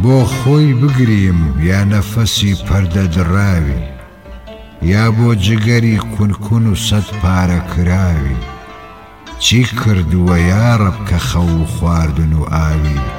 بۆ خۆی بگریم یا نەفەسی پەردە دڕاوی یا بۆ جگەری کونکون و سەد پارە کراوی چی کردووە یارەب کە خەو خواردن و ئاوی